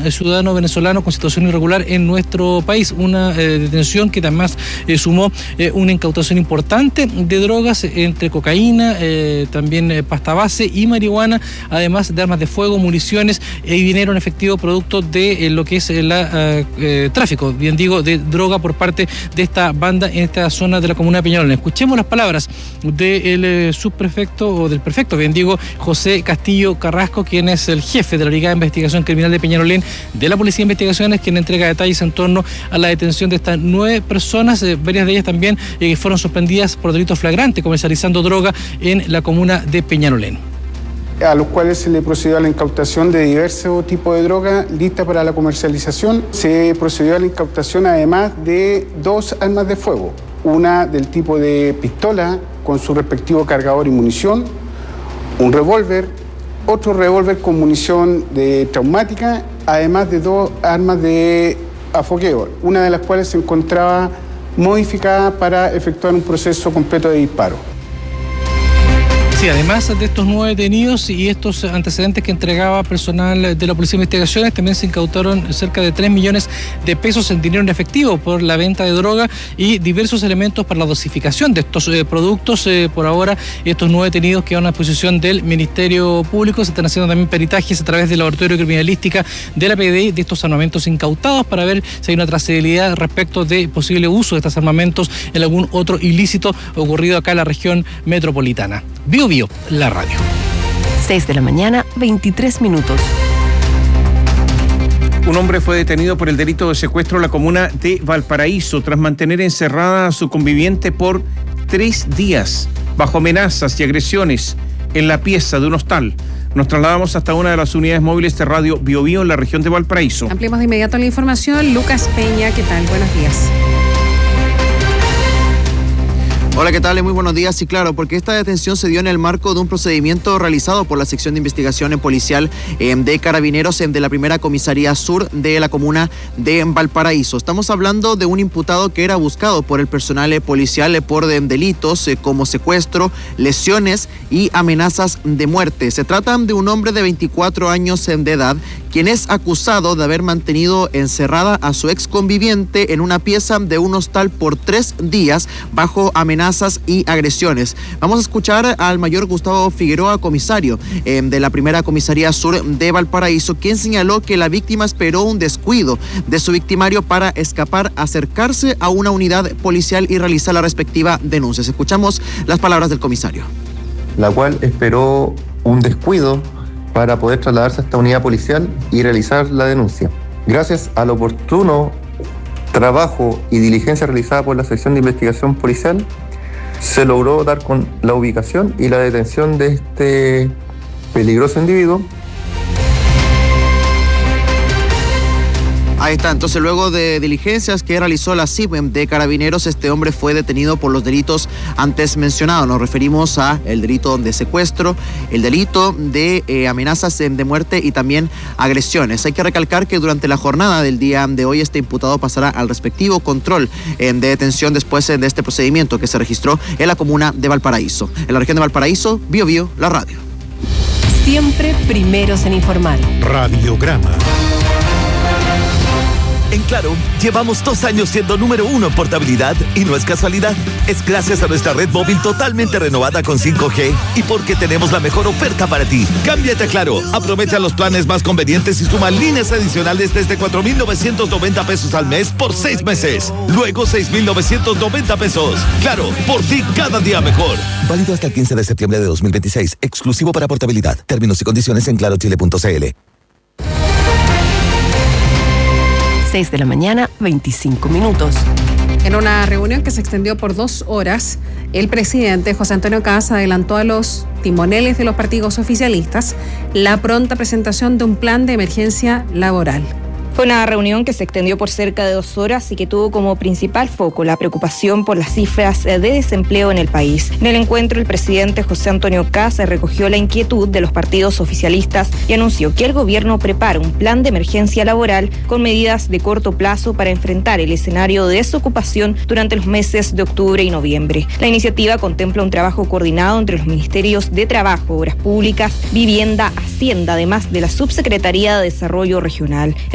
ciudadano venezolano con situación irregular en nuestro país. Una detención que además sumó una incautación importante de drogas, entre cocaína, también pasta base y marihuana, además de armas de fuego, municiones y dinero en efectivo producto de lo que es el tráfico, bien digo, de droga por parte de esta banda en esta zona de la comuna de Peñalolén. Escuchemos las palabras del subprefecto, o del prefecto, bien digo, José Castillo Carrasco, quien es el jefe de la Brigada de Investigación Criminal de Peñalolén de la Policía de Investigaciones, quien entrega detalles en torno a la detención de estas 9 personas, varias de ellas también fueron sorprendidas por delitos flagrantes, comercializando droga en la comuna de Peñalolén. A los cuales se le procedió a la incautación de diversos tipos de droga lista para la comercialización. Se procedió a la incautación además de 2 armas de fuego, una del tipo de pistola con su respectivo cargador y munición, un revólver, otro revólver con munición de traumática, además de 2 armas de afogueo, una de las cuales se encontraba modificada para efectuar un proceso completo de disparo. Sí, además de estos 9 detenidos y estos antecedentes que entregaba personal de la Policía de Investigaciones, también se incautaron cerca de 3 millones de pesos en dinero en efectivo por la venta de droga y diversos elementos para la dosificación de estos productos. Por ahora, estos 9 detenidos quedan a disposición del Ministerio Público. Se están haciendo también peritajes a través del Laboratorio de Criminalística de la PDI de estos armamentos incautados para ver si hay una trazabilidad respecto de posible uso de estos armamentos en algún otro ilícito ocurrido acá en la región metropolitana. Bio Bio, la radio. 6 de la mañana, 23 minutos. Un hombre fue detenido por el delito de secuestro en la comuna de Valparaíso tras mantener encerrada a su conviviente por 3 días bajo amenazas y agresiones en la pieza de un hostal. Nos trasladamos hasta una de las unidades móviles de Radio Bio Bio en la región de Valparaíso. Ampliamos de inmediato la información. Lucas Peña, ¿qué tal? Buenos días. Hola, ¿qué tal? Muy buenos días. Sí, claro, porque esta detención se dio en el marco de un procedimiento realizado por la sección de investigación policial de Carabineros de la primera comisaría sur de la comuna de Valparaíso. Estamos hablando de un imputado que era buscado por el personal policial por delitos como secuestro, lesiones y amenazas de muerte. Se trata de un hombre de 24 años de edad, quien es acusado de haber mantenido encerrada a su ex conviviente en una pieza de un hostal por 3 días bajo amenazas y agresiones. Vamos a escuchar al mayor Gustavo Figueroa, comisario de la primera comisaría sur de Valparaíso, quien señaló que la víctima esperó un descuido de su victimario para escapar, acercarse a una unidad policial y realizar la respectiva denuncia. Escuchamos las palabras del comisario. La cual esperó un descuido para poder trasladarse a esta unidad policial y realizar la denuncia. Gracias al oportuno trabajo y diligencia realizada por la sección de investigación policial, se logró dar con la ubicación y la detención de este peligroso individuo. Ahí está, entonces luego de diligencias que realizó la CIP de Carabineros, este hombre fue detenido por los delitos antes mencionados. Nos referimos a el delito de secuestro, el delito de amenazas de muerte y también agresiones. Hay que recalcar que durante la jornada del día de hoy este imputado pasará al respectivo control de detención después de este procedimiento que se registró en la comuna de Valparaíso. En la región de Valparaíso, Bio Bio, la radio. Siempre primeros en informar. Radiograma. En Claro, llevamos 2 años siendo número 1 en portabilidad y no es casualidad. Es gracias a nuestra red móvil totalmente renovada con 5G y porque tenemos la mejor oferta para ti. Cámbiate a Claro, aprovecha los planes más convenientes y suma líneas adicionales desde 4,990 pesos al mes por 6 meses. Luego 6,990 pesos. Claro, por ti cada día mejor. Válido hasta el 15 de septiembre de 2026. Exclusivo para portabilidad. Términos y condiciones en clarochile.cl. 6 de la mañana, 25 minutos. En una reunión que se extendió por 2 horas, el presidente José Antonio Kast adelantó a los timoneles de los partidos oficialistas la pronta presentación de un plan de emergencia laboral. Fue una reunión que se extendió por cerca de 2 horas y que tuvo como principal foco la preocupación por las cifras de desempleo en el país. En el encuentro, el presidente José Antonio Kast recogió la inquietud de los partidos oficialistas y anunció que el gobierno prepara un plan de emergencia laboral con medidas de corto plazo para enfrentar el escenario de desocupación durante los meses de octubre y noviembre. La iniciativa contempla un trabajo coordinado entre los ministerios de Trabajo, Obras Públicas, Vivienda, Hacienda, además de la Subsecretaría de Desarrollo Regional.